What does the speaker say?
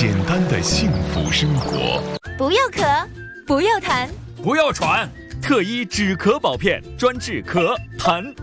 简单的幸福生活。 不要咳，不要痰， 不要喘，特医止咳宝片，专治咳痰